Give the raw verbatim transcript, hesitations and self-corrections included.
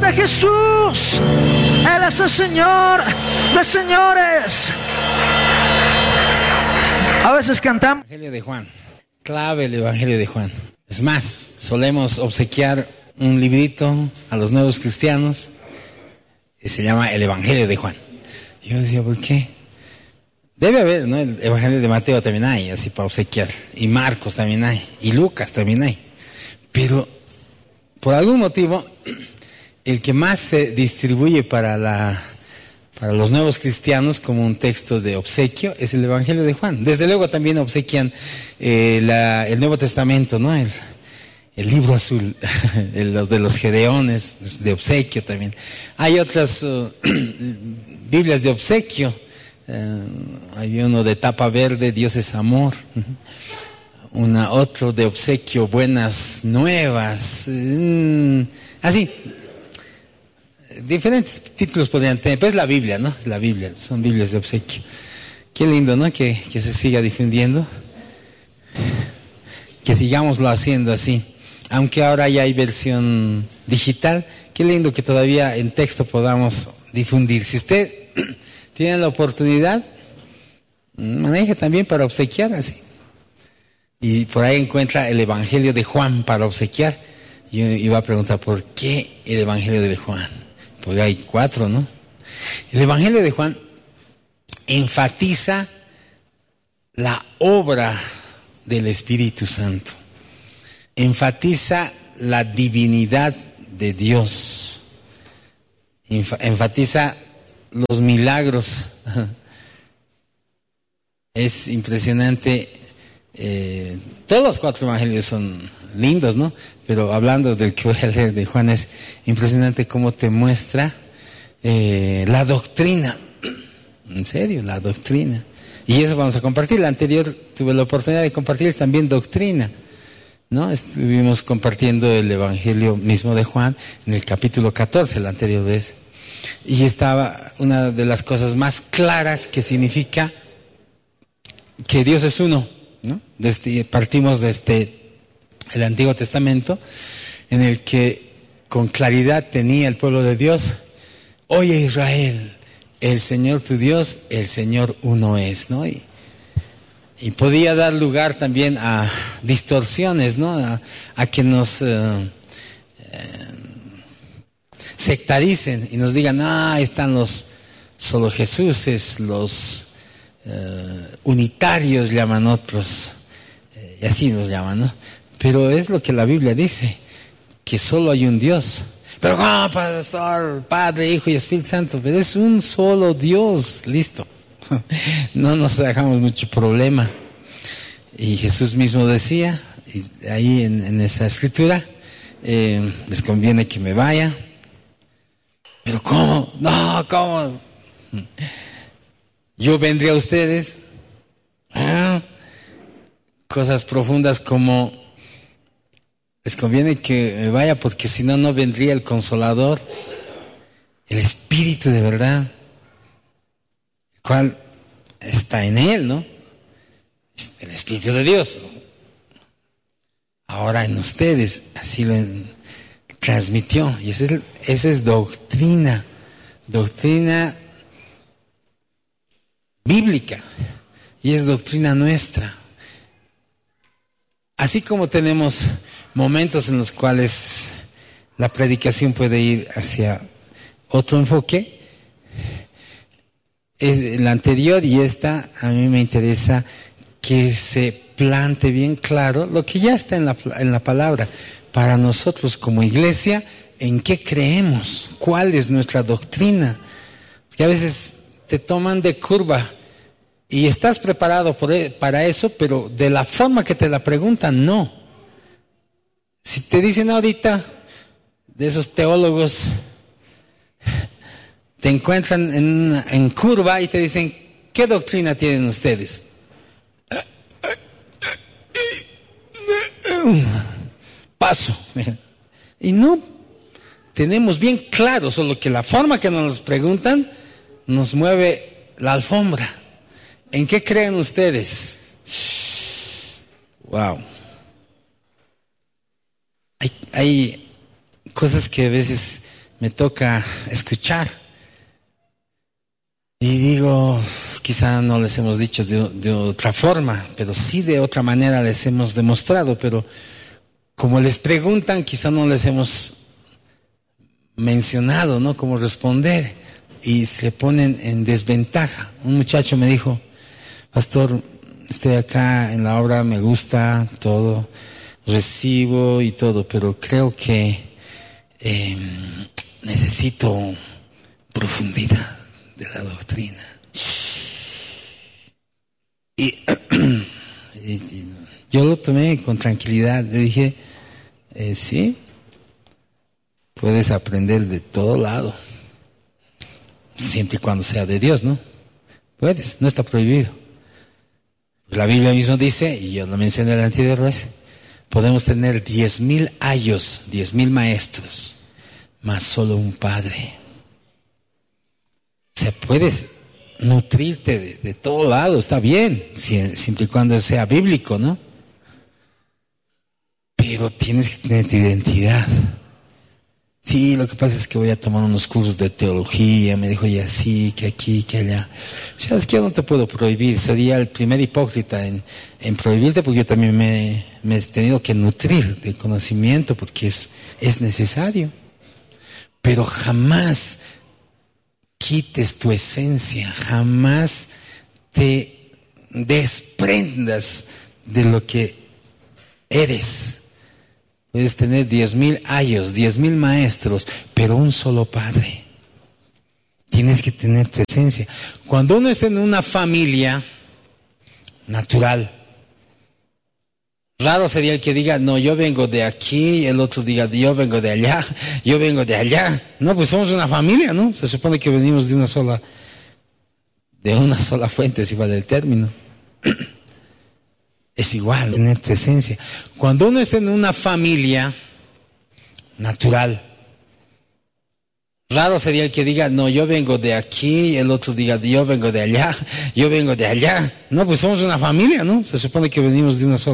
de Jesús. Él es el Señor de señores. A veces cantamos Evangelio de Juan, clave el Evangelio de Juan. Es más, solemos obsequiar un librito a los nuevos cristianos que se llama el Evangelio de Juan. Yo decía, ¿por qué? Debe haber, ¿no? El Evangelio de Mateo también hay, así para obsequiar. Y Marcos también hay. Y Lucas también hay. Pero, por algún motivo, el que más se distribuye para la... para los nuevos cristianos como un texto de obsequio es el Evangelio de Juan. Desde luego también obsequian eh, la, el Nuevo Testamento, ¿no? El, el libro azul, los de los Gedeones, de obsequio también. Hay otras uh, Biblias de obsequio. Uh, hay uno de tapa verde, Dios es amor. Una, otro de obsequio, buenas nuevas. Mm, así. Diferentes títulos podrían tener, pero es la Biblia, ¿no? Es la Biblia, son Biblias de obsequio. Qué lindo, ¿no? Que, que se siga difundiendo. Que sigámoslo haciendo así. Aunque ahora ya hay versión digital, qué lindo que todavía en texto podamos difundir. Si usted tiene la oportunidad, maneje también para obsequiar así. Y por ahí encuentra el Evangelio de Juan para obsequiar. Yo iba a preguntar, ¿por qué el Evangelio de Juan? Pues hay cuatro, ¿no? El Evangelio de Juan enfatiza la obra del Espíritu Santo. Enfatiza la divinidad de Dios. Enf- enfatiza los milagros. Es impresionante. Eh, todos los cuatro evangelios son lindos, ¿no? Pero hablando del que voy a leer de Juan, es impresionante cómo te muestra eh, la doctrina. En serio, la doctrina. Y eso vamos a compartir. La anterior tuve la oportunidad de compartir también doctrina, ¿no? Estuvimos compartiendo el evangelio mismo de Juan en el capítulo catorce, la anterior vez. Y estaba una de las cosas más claras que significa que Dios es uno, ¿no? Desde, partimos desde el Antiguo Testamento, en el que con claridad tenía el pueblo de Dios: oye Israel, el Señor tu Dios, el Señor uno es, ¿no? Y, y podía dar lugar también a distorsiones, ¿no? A, a que nos eh, eh, sectaricen y nos digan, ah, ahí están los solo Jesuses, los Uh, unitarios llaman otros, eh, y así nos llaman, ¿no? Pero es lo que la Biblia dice, que solo hay un Dios. Pero ah, pastor, Padre, Hijo y Espíritu Santo, pero es un solo Dios, listo. No nos hagamos mucho problema. Y Jesús mismo decía, y ahí en, en esa escritura, eh, les conviene que me vaya. Pero ¿cómo? No, ¿cómo? Yo vendría a ustedes. ¿Ah? Cosas profundas como, les conviene que me vaya porque si no, no vendría el Consolador, el Espíritu de verdad, el cual está en Él, ¿no? El Espíritu de Dios. Ahora en ustedes, así lo transmitió. Y esa es, esa es doctrina, doctrina bíblica, y es doctrina nuestra. Así como tenemos momentos en los cuales la predicación puede ir hacia otro enfoque, es la anterior y esta, a mí me interesa que se plante bien claro lo que ya está en la, en la palabra, para nosotros como iglesia, en qué creemos, cuál es nuestra doctrina. Porque a veces te toman de curva y estás preparado por, para eso, pero de la forma que te la preguntan, no. Si te dicen ahorita, de esos teólogos, te encuentran en, en curva y te dicen, ¿qué doctrina tienen ustedes? Paso. Y no, tenemos bien claro, solo que la forma que nos preguntan nos mueve la alfombra. ¿En qué creen ustedes? Wow. Hay, hay cosas que a veces me toca escuchar. Y digo, quizá no les hemos dicho de, de otra forma, pero sí de otra manera les hemos demostrado, pero como les preguntan, quizá no les hemos mencionado, ¿no? Cómo responder, y se ponen en desventaja. Un muchacho me dijo, pastor, estoy acá en la obra, me gusta todo, recibo y todo, pero creo que eh, necesito profundidad de la doctrina. Y, y, y yo lo tomé con tranquilidad. Le dije, eh, sí, puedes aprender de todo lado, siempre y cuando sea de Dios, ¿no? Puedes, no está prohibido. La Biblia mismo dice, y yo lo mencioné en la anterior vez, podemos tener diez mil ayos, diez mil maestros, mas solo un padre. O sea, puedes nutrirte de, de todo lado, está bien, siempre y cuando sea bíblico, ¿no? Pero tienes que tener tu identidad. Sí, lo que pasa es que voy a tomar unos cursos de teología, me dijo, y así, que aquí, que allá. O sea, es que yo no te puedo prohibir, sería el primer hipócrita en, en prohibirte, porque yo también me, me he tenido que nutrir del conocimiento, porque es, es necesario. Pero jamás quites tu esencia, jamás te desprendas de lo que eres. Puedes tener diez mil ayos, diez mil maestros, pero un solo padre. Tienes que tener tu esencia. Cuando uno está en una familia natural, raro sería el que diga, no, yo vengo de aquí, y el otro diga, yo vengo de allá, yo vengo de allá. No, pues somos una familia, ¿no? Se supone que venimos de una sola, de una sola fuente, si vale el término. Es igual, tener tu esencia. Cuando uno está en una familia natural, raro sería el que diga, no, yo vengo de aquí, y el otro diga, yo vengo de allá, yo vengo de allá. No, pues somos una familia, ¿no? Se supone que venimos de una sola